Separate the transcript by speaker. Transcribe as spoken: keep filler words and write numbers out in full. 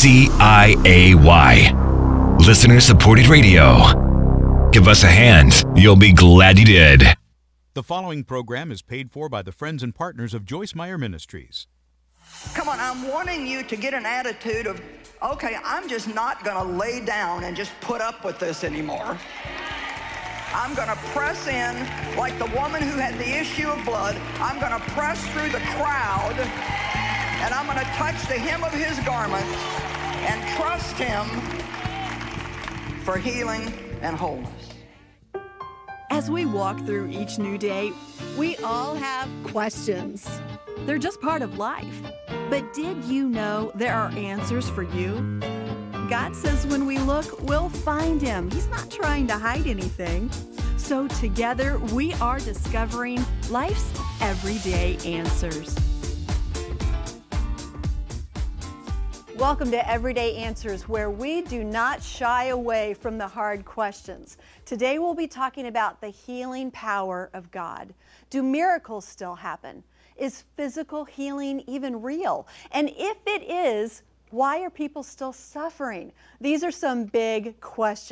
Speaker 1: C I A Y. Listener-supported radio. Give us a hand. You'll be glad you did.
Speaker 2: The following program is paid for by the friends and partners of Joyce Meyer Ministries.
Speaker 3: Come on, I'm wanting you to get an attitude of, okay, I'm just not going to lay down and just put up with this anymore. I'm going to press in like the woman who had the issue of blood. I'm going to press through the crowd, and I'm going to touch the hem of his garment and trust him for healing and wholeness.
Speaker 4: As we walk through each new day, we all have questions. They're just part of life. But did you know there are answers for you? God says when we look, we'll find him. He's not trying to hide anything. So together, we are discovering life's everyday answers. Welcome to Everyday Answers, where we do not shy away from the hard questions. Today we'll be talking about the healing power of God. Do miracles still happen? Is physical healing even real? And if it is, why are people still suffering? These are some big questions.